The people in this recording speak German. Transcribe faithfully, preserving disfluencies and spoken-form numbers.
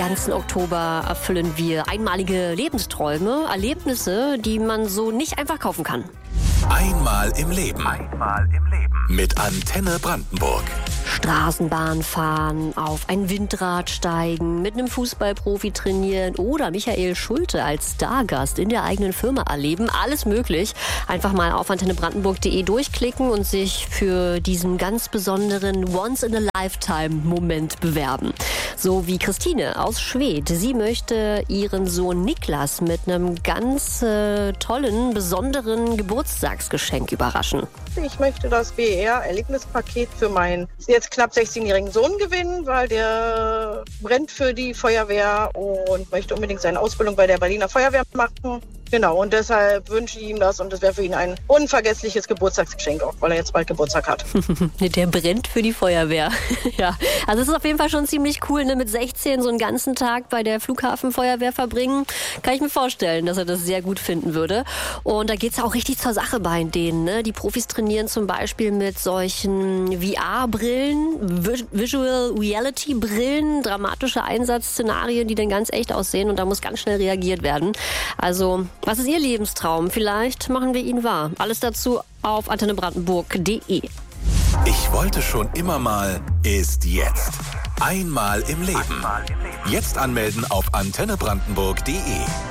Ganzen Oktober erfüllen wir einmalige Lebensträume, Erlebnisse, die man so nicht einfach kaufen kann. Einmal im Leben. Einmal im Leben. Mit Antenne Brandenburg. Straßenbahn fahren, auf ein Windrad steigen, mit einem Fußballprofi trainieren oder Michael Schulte als Stargast in der eigenen Firma erleben. Alles möglich. Einfach mal auf antenne brandenburg punkt de durchklicken und sich für diesen ganz besonderen Once-in-a-Lifetime-Moment bewerben. So wie Christine aus Schwedt. Sie möchte ihren Sohn Niklas mit einem ganz äh, tollen, besonderen Geburtstagsgeschenk überraschen. Ich möchte das B R-Erlebnispaket für meinen jetzt knapp sechzehnjährigen Sohn gewinnen, weil der brennt für die Feuerwehr und möchte unbedingt seine Ausbildung bei der Berliner Feuerwehr machen. Genau, und deshalb wünsche ich ihm das und das wäre für ihn ein unvergessliches Geburtstagsgeschenk, auch weil er jetzt bald Geburtstag hat. Der brennt für die Feuerwehr. Ja, also es ist auf jeden Fall schon ziemlich cool, ne? Mit sechzehn so einen ganzen Tag bei der Flughafenfeuerwehr verbringen. Kann ich mir vorstellen, dass er das sehr gut finden würde. Und da geht's auch richtig zur Sache bei denen. Ne? Die Profis trainieren zum Beispiel mit solchen V R-Brillen, Visual Reality-Brillen, dramatische Einsatzszenarien, die dann ganz echt aussehen und da muss ganz schnell reagiert werden. Also was ist Ihr Lebenstraum? Vielleicht machen wir ihn wahr. Alles dazu auf antenne brandenburg punkt de. Ich wollte schon immer mal, ist jetzt. Einmal im Leben. Jetzt anmelden auf antenne brandenburg punkt de.